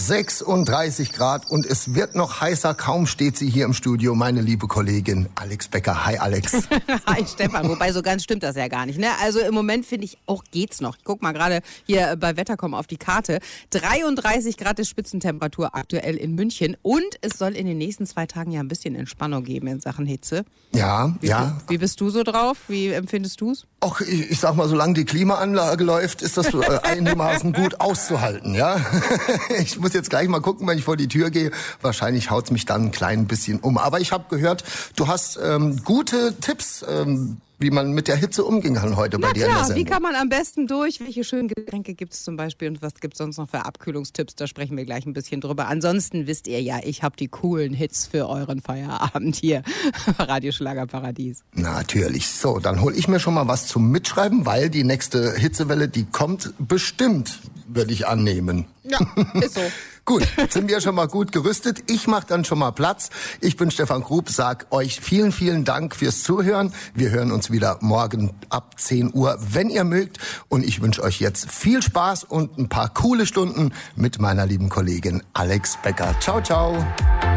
36 Grad und es wird noch heißer. Kaum steht sie hier im Studio, meine liebe Kollegin Alex Becker. Hi Alex. Hi Stefan, wobei so ganz stimmt das ja gar nicht. Ne? Also im Moment finde ich auch geht's noch. Ich guck mal gerade hier bei Wettercom auf die Karte. 33 Grad ist Spitzentemperatur aktuell in München und es soll in den nächsten 2 Tagen ja ein bisschen Entspannung geben in Sachen Hitze. Ja. Wie bist du so drauf? Wie empfindest du's? Ach, ich sag mal, solange die Klimaanlage läuft, ist das einigermaßen gut auszuhalten, ja. Ich muss jetzt gleich mal gucken, wenn ich vor die Tür gehe. Wahrscheinlich haut's mich dann ein klein bisschen um. Aber ich habe gehört, du hast gute Tipps, wie man mit der Hitze umgehen kann heute bei dir in der Sendung. Wie kann man am besten durch? Welche schönen Getränke gibt es zum Beispiel und was gibt es sonst noch für Abkühlungstipps? Da sprechen wir gleich ein bisschen drüber. Ansonsten wisst ihr ja, ich habe die coolen Hits für euren Feierabend hier. Radio Schlagerparadies. Natürlich. So, dann hole ich mir schon mal was zum Mitschreiben, weil die nächste Hitzewelle, die kommt bestimmt, würde ich annehmen. Ja, ist so. Gut, sind wir schon mal gut gerüstet. Ich mache dann schon mal Platz. Ich bin Stefan Grub, sag euch vielen, vielen Dank fürs Zuhören. Wir hören uns wieder morgen ab 10 Uhr, wenn ihr mögt. Und ich wünsche euch jetzt viel Spaß und ein paar coole Stunden mit meiner lieben Kollegin Alex Becker. Ciao, ciao.